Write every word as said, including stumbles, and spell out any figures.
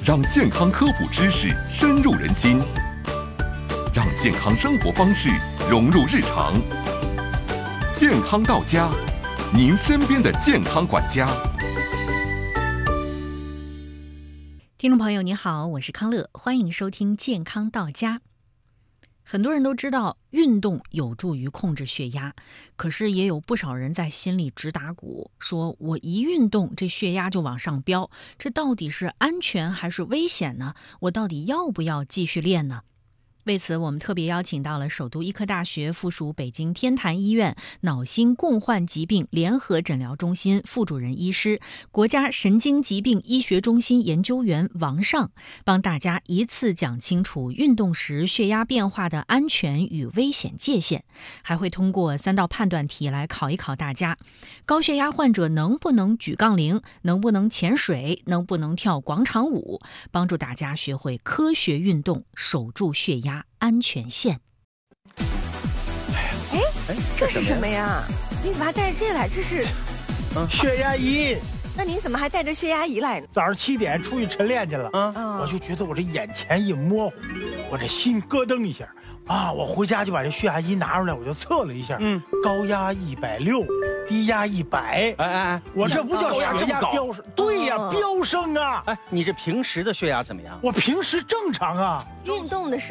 让健康科普知识深入人心，让健康生活方式融入日常。健康到家，您身边的健康管家。 听众朋友你好，我是康乐，欢迎收听健康到家。很多人都知道运动有助于控制血压，可是也有不少人在心里直打鼓，说我一运动这血压就往上飙，这到底是安全还是危险呢？我到底要不要继续练呢？为此，我们特别邀请到了首都医科大学附属北京天坛医院脑心共患疾病联合诊疗中心副主任医师、国家神经疾病医学中心研究员王尚，帮大家一次讲清楚运动时血压变化的安全与危险界限，还会通过三道判断题来考一考大家：高血压患者能不能举杠铃，能不能潜水，能不能跳广场舞，帮助大家学会科学运动，守住血压安全线。 哎哎，这是什么呀？你怎么还带着这来？这是， 嗯，血压仪。 那您怎么还带着血压仪来呢？ 早上七点出去晨练去了， 嗯， 我就觉得我这眼前一模糊，我这心咯噔一下啊！我回家就把这血压仪拿出来，我就测了一下，嗯，高压一百六，低压一百。 哎哎哎， 我这不叫血压飙升？对呀，飙升啊！ 哎，你这平时的血压怎么样？ 我平时正常啊。 运动的时候